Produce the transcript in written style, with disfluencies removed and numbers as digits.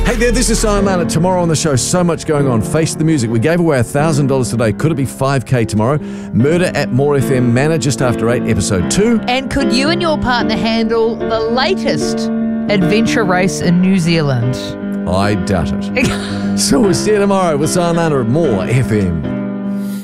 Hey there, this is Simon Lana. Tomorrow on the show, so much going on. Face the music. We gave away $1,000 today. Could it be $5,000 tomorrow? Murder at More FM, Manor just after 8, episode 2. And could you and your partner handle the latest adventure race in New Zealand? I doubt it. So we'll see you tomorrow with Simon Lana at More FM.